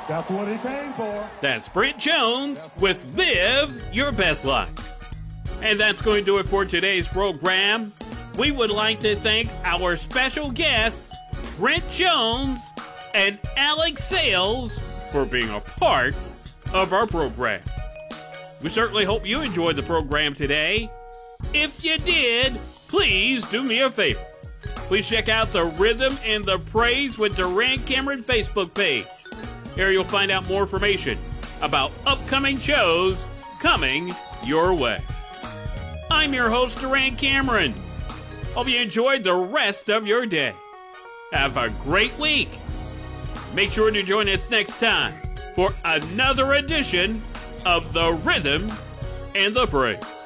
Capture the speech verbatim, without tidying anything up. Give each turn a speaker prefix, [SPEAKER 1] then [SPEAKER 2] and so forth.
[SPEAKER 1] That's what he came for.
[SPEAKER 2] That's Brent Jones with Live Your Best Life. And that's going to do it for today's program. We would like to thank our special guests, Brent Jones and Alex Sales, for being a part of our program. We certainly hope you enjoyed the program today. If you did, please do me a favor. Please check out the Rhythm and the Praise with Durant Cameron Facebook page. Here you'll find out more information about upcoming shows coming your way. I'm your host, Durant Cameron. Hope you enjoyed the rest of your day. Have a great week. Make sure to join us next time for another edition of the Rhythm and the Praise.